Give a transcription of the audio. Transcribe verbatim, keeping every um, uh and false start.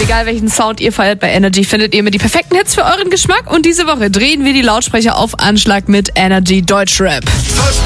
Egal welchen Sound ihr feiert, bei Energy findet ihr immer die perfekten Hits für euren Geschmack. Und diese Woche drehen wir die Lautsprecher auf Anschlag mit Energy Deutschrap.